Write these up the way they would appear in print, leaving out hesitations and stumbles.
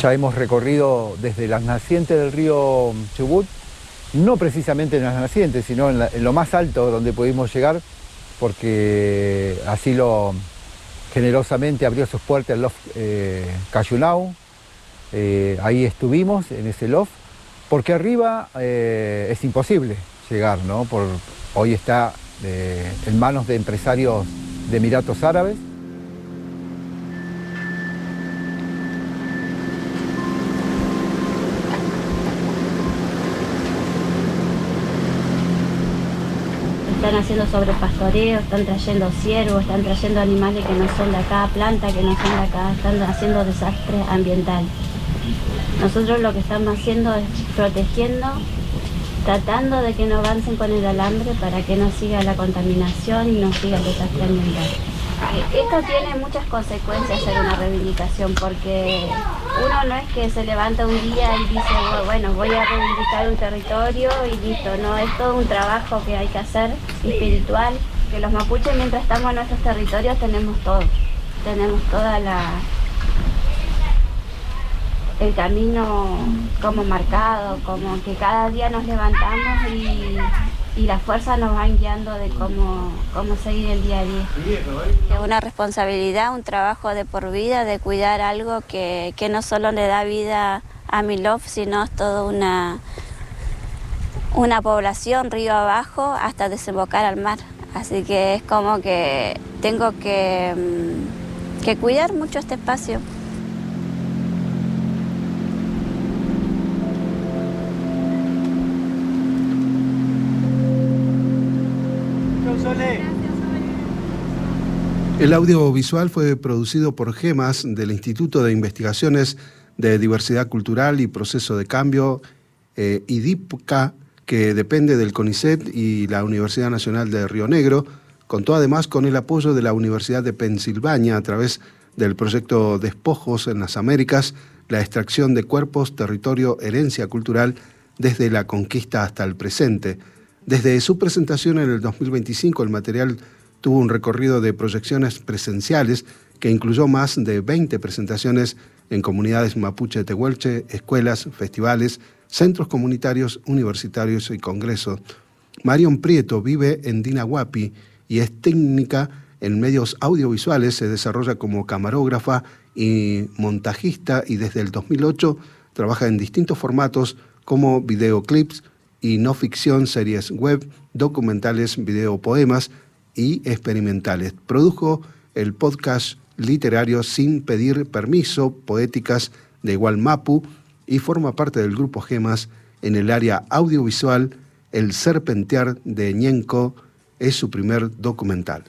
Ya hemos recorrido desde las nacientes del río Chubut, no precisamente en las nacientes, sino en lo más alto donde pudimos llegar, porque así lo generosamente abrió sus puertas el loft Cayunao. Ahí estuvimos, en ese loft, porque arriba es imposible llegar, ¿no? Hoy está en manos de empresarios de Emiratos Árabes. Están haciendo sobrepastoreo, están trayendo ciervos, están trayendo animales que no son de acá, plantas que no son de acá, están haciendo desastres ambientales. Nosotros lo que estamos haciendo es protegiendo, tratando de que no avancen con el alambre para que no siga la contaminación y no siga el desastre ambiental. Esto tiene muchas consecuencias en una reivindicación, porque uno no es que se levanta un día y dice, bueno, voy a reivindicar un territorio y listo, no, es todo un trabajo que hay que hacer, espiritual, que los mapuches mientras estamos en nuestros territorios tenemos todo, tenemos toda el camino como marcado, como que cada día nos levantamos y la fuerza nos va guiando de cómo seguir el día a día. Es una responsabilidad, un trabajo de por vida, de cuidar algo que no solo le da vida a mi loft, sino es toda una población río abajo hasta desembocar al mar. Así que es como que tengo que cuidar mucho este espacio. El audiovisual fue producido por GEMAS del Instituto de Investigaciones de Diversidad Cultural y Proceso de Cambio, IDIPCA, que depende del CONICET y la Universidad Nacional de Río Negro. Contó además con el apoyo de la Universidad de Pensilvania a través del proyecto Despojos en las Américas, la extracción de cuerpos, territorio, herencia cultural desde la conquista hasta el presente. Desde su presentación en el 2025, el material tuvo un recorrido de proyecciones presenciales que incluyó más de 20 presentaciones en comunidades mapuche de Tehuelche, escuelas, festivales, centros comunitarios, universitarios y congresos. Marion Prieto vive en Dinahuapi y es técnica en medios audiovisuales, se desarrolla como camarógrafa y montajista y desde el 2008 trabaja en distintos formatos como videoclips y no ficción, series web, documentales, videopoemas y experimentales. Produjo el podcast literario Sin Pedir Permiso, Poéticas de Gualmapu, y forma parte del grupo GEMAS en el área audiovisual. El Serpentear de Ñenco es su primer documental.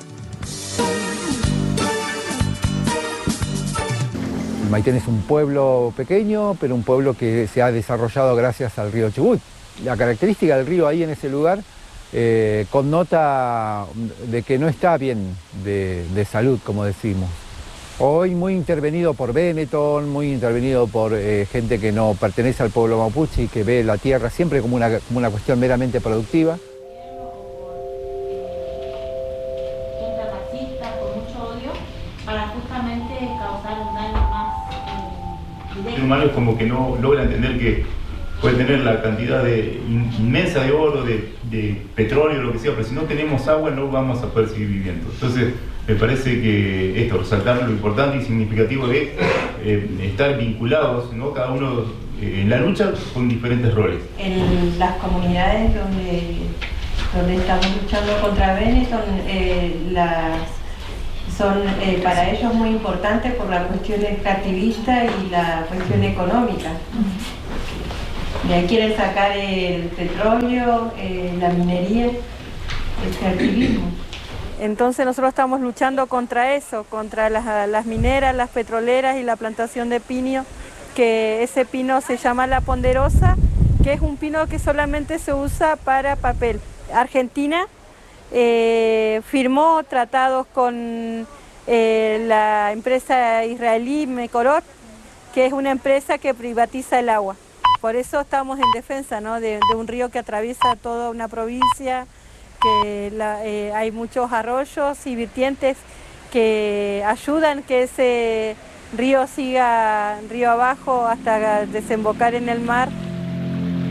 Maitén es un pueblo pequeño, pero un pueblo que se ha desarrollado gracias al río Chubut. La característica del río ahí en ese lugar connota de que no está bien de salud, como decimos. Hoy muy intervenido por Benetton, muy intervenido por gente que no pertenece al pueblo mapuche y que ve la tierra siempre como una cuestión meramente productiva. Gente racista, con mucho odio, para justamente causar un daño más directo. El ser humano es como que no logra entender que puede tener la cantidad inmensa de oro, de petróleo, lo que sea, pero si no tenemos agua no vamos a poder seguir viviendo. Entonces me parece que esto, resaltar lo importante y significativo de estar vinculados, ¿no? Cada uno en la lucha con diferentes roles. En las comunidades donde estamos luchando contra Benetton, son para ellos muy importantes por la cuestión extractivista y la cuestión económica. De ahí quieren sacar el petróleo, la minería, el extractivismo. Entonces nosotros estamos luchando contra eso, contra las mineras, las petroleras y la plantación de pino, que ese pino se llama la ponderosa, que es un pino que solamente se usa para papel. Argentina firmó tratados con la empresa israelí Mekorot, que es una empresa que privatiza el agua. Por eso estamos en defensa, ¿no? de un río que atraviesa toda una provincia, que hay muchos arroyos y vertientes que ayudan que río siga río abajo hasta desembocar en el mar.